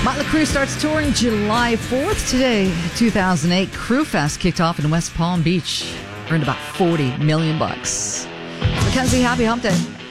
Motley Crue starts touring July 4th. Today, 2008, Crue Fest kicked off in West Palm Beach. Earned about $40 million. Mackenzie, happy hump day.